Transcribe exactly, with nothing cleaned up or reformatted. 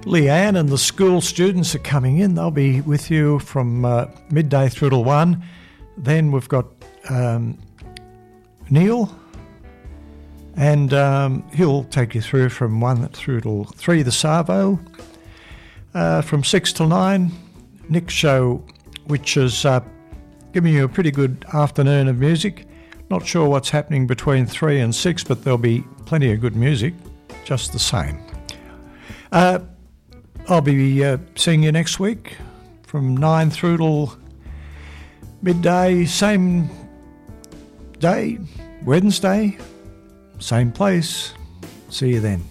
Leanne and the school students are coming in. They'll be with you from uh, midday through till one. Then we've got um, Neil, and um, he'll take you through from one through till three, the Savo. Uh, from six till nine, Nick's show, which is uh, giving you a pretty good afternoon of music. Not sure what's happening between three and six, but there'll be plenty of good music, just the same. Uh, I'll be uh, seeing you next week from nine through till midday, same day, Wednesday, same place. See you then.